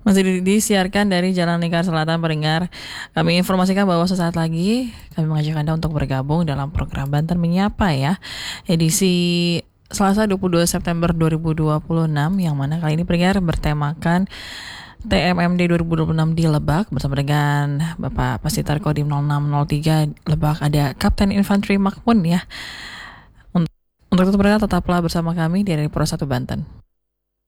Masih disiarkan dari Jalan Lingkar Selatan, pendengar. Kami informasikan bahwa sesaat lagi kami mengajak Anda untuk bergabung dalam program Banten Menyapa ya. Edisi Selasa 22 September 2026 yang mana kali ini pendengar bertemakan TMMD 2026 di Lebak bersama dengan Bapak Pasitar Kodim 0603 Lebak, ada Kapten Infanteri Makmun ya. Untuk itu pendengar tetaplah bersama kami di Radio Pro 1 Banten.